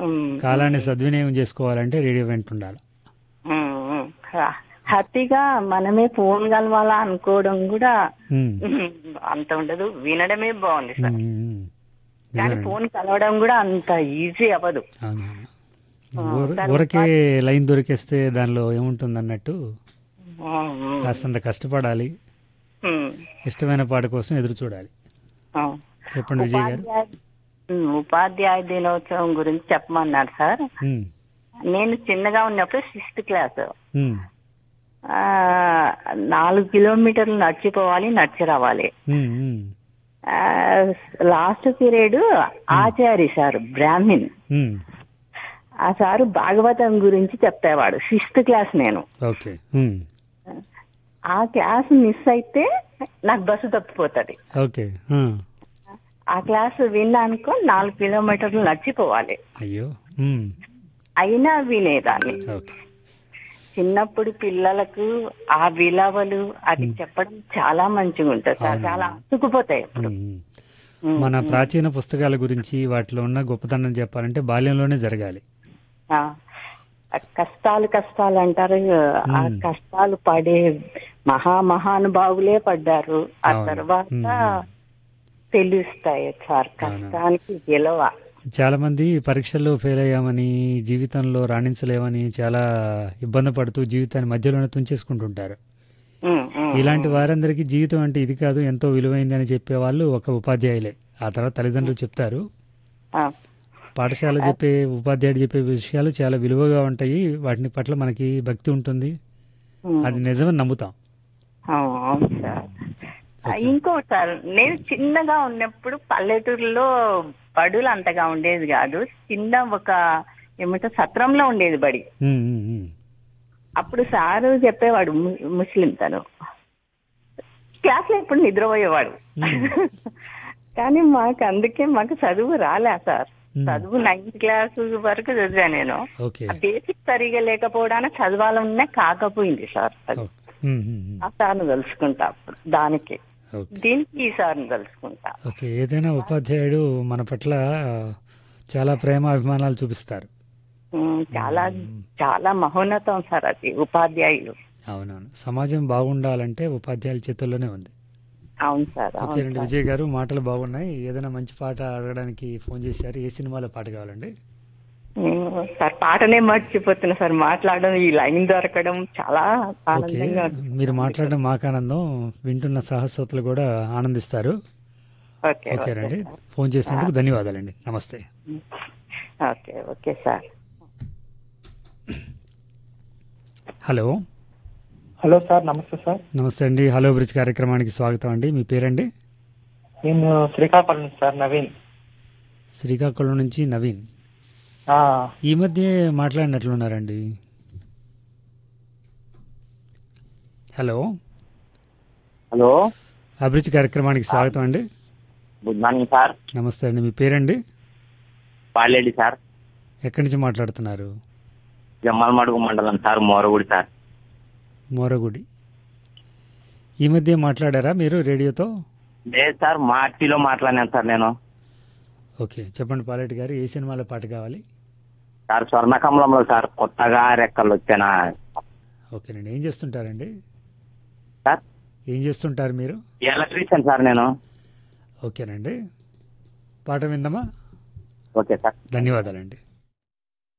కాలాన్ని సద్వినియోగం చేసుకోవాలంటే రేడియో వింటుండాలి. హ్యాపీగా మనమే ఫోన్ కలవాలా అనుకోవడం కూడా ఉమ్, అంత ఉండదు, వినడమే బాగుంది సార్. ఉమ్, కానీ నిజమేనండి. ఫోన్ కలవడం కూడా అంత ఈజీ అవ్వదు. అవునవును. సార్ ఊరకే లైన్ దొరికేస్తే దానిలో ఏముంటుంది అన్నట్టు ఉమ్, ఉమ్, కాస్తంత కష్టపడాలి. ఉమ్, ఇష్టమైన పాట కోసం ఎదురు చూడాలి. ఉమ్. చెప్పండి విజయ్ గారు. ఉపాధ్యాయ దినోత్సవం గురించి చెప్పమన్నారు సార్. ఉమ్, నేను చిన్నగా ఉన్నప్పుడు 6th క్లాస్, ఉమ్, 4 కిలోమీటర్లు నడిచిపోవాలి, నడిచి రావాలి. ఉమ్, ఉమ్, లాస్ట్ పీరియడ్ ఆచార్య సార్ బ్రాహ్మిన్, ఉమ్, ఆ సారు భాగవతం గురించి చెప్పేవాడు. 6th క్లాస్ నేను. ఓకే. ఉమ్, ఆ క్లాస్ మిస్ అయితే నాకు బస్సు తప్పిపోతుంది. ఓకే. ఆ, ఆ క్లాస్ విన్నానుకో 4 కిలోమీటర్లు నడిచిపోవాలి. అయ్యో. ఉమ్, అయినా వినేదాన్ని. ఓకే. చిన్నప్పుడు పిల్లలకు ఆ విలువలు అది చెప్పడం చాలా మంచిగా ఉంటుంది సార్. చాలా అతుకుపోతాయి అప్పుడు. ఉమ్. మన ప్రాచీన పుస్తకాల గురించి వాటిలో ఉన్న గొప్పతనం చెప్పాలంటే బాల్యంలోనే జరగాలి. ఆ, కష్టాలు అంటారు. ఆ కష్టాలు పడే మహానుభావులే పడ్డారు. ఆ తర్వాత తెలుస్తాయి సార్ కష్టానికి విలువ. చాలా మంది పరీక్షల్లో ఫెయిల్ అయ్యామని, జీవితంలో రాణించలేమని చాలా ఇబ్బంది పడుతూ జీవితాన్ని మధ్యలోనే తుంచేసుకుంటుంటారు. ఇలాంటి వారందరికీ జీవితం అంటే ఇది కాదు, ఎంతో విలువైంది అని చెప్పేవాళ్ళు ఒక ఉపాధ్యాయులే. ఆ తర్వాత తల్లిదండ్రులు చెప్తారు. పాఠశాల చెప్పే ఉపాధ్యాయుడు చెప్పే విషయాలు చాలా విలువగా ఉంటాయి. వాటిని పట్ల మనకి భక్తి ఉంటుంది. అది నిజమని నమ్ముతాం. అవును సార్. ఇంకోటి సార్, నేను చిన్నగా ఉన్నప్పుడు పల్లెటూరులో బడులు అంతగా ఉండేది కాదు. చిన్న ఒక ఏమంటే సత్రంలో ఉండేది బడి. అప్పుడు సారు చెప్పేవాడు, ముస్లిం తను, క్లాస్ లో ఎప్పుడు నిద్రపోయేవాడు. కానీ అందుకే మాకు చదువు రాలే సార్. చదువు 9th క్లాస్ వరకు చదివా నేను. బేసిక్ సరిగా లేకపోవడానికి చదవాలన్నా కాకపోయింది సార్. అది ఆ సార్ను తెలుసుకుంటా అప్పుడు, దానికి దీనికి ఈ సార్ను తెలుసుకుంటా. ఓకే. ఏదైనా ఉపాధ్యాయుడు మన పట్ల చాలా ప్రేమ అభిమానాలు చూపిస్తారు. చాలా చాలా మహోన్నతం సార్ అది ఉపాధ్యాయులు. అవునవును. సమాజం బాగుండాలంటే ఉపాధ్యాయుల చేతుల్లోనే ఉంది. అవును సార్. ఓకే అండి విజయ్ గారు, మాటలు బాగున్నాయి. ఏదైనా మంచి పాట అడగడానికి ఫోన్ చేశారు. ఏ సినిమాలో పాట కావాలండి? Sir పాటనే మర్చిపోతున్నా sir. మాట్లాడడం, ఈ లైన్ దొరకడం చాలా ఆనందంగా. మీరు మాట్లాడడం మాకు ఆనందం, వింటున్న సహస్రోతలు కూడా ఆనందిస్తారు. ఓకేనండి. ఫోన్ చేసినందుకు ధన్యవాదాలండి. నమస్తే. Okay sir. Hello. Hello sir, నమస్తే సార్. నమస్తే అండి. హలో బ్రిడ్జ్ కార్యక్రమానికి స్వాగతం అండి. మీ పేరండి? నేను శ్రీకాకుళం సార్, నవీన్. శ్రీకాకుళం నుంచి నవీన్. ఈ మధ్య మాట్లాడినట్లున్నారండి. హలో. హలో, అభిరుచి కార్యక్రమానికి స్వాగతం అండి. Good morning sir. నమస్తే అండి. మీ పేరండి? పాలేడి సార్. ఎక్కడి నుంచి మాట్లాడుతున్నారు? జమ్మలమడుగు మండలం సార్, మోరగుడి సార్. మోరగుడి. ఈ మధ్య మాట్లాడారా మీరు రేడియోతో? లేదు సార్, మార్చిలో మాట్లాడినాను సార్ నేను. ఓకే, చెప్పండి పాలేటి గారు, ఏ సినిమాలో పాట కావాలి? సార్ స్వర్ణకమలంలో సార్, కొత్తగా రెక్కలు వచ్చానా. ఓకేనండి. ఏం చేస్తుంటారండి సార్? ఏం చేస్తుంటారు మీరు? ఎలక్ట్రీషియన్ సార్ నేను. ఓకేనండి, పాట విందామా? ఓకే సార్, ధన్యవాదాలండి.